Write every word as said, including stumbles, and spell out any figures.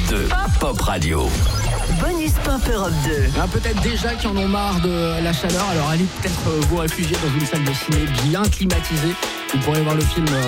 deux, Pop Radio. Bonus Pop Europe deux. Ah, peut-être déjà qui en ont marre de la chaleur, alors allez peut-être vous réfugier dans une salle de ciné bien climatisée. Vous pourrez voir le film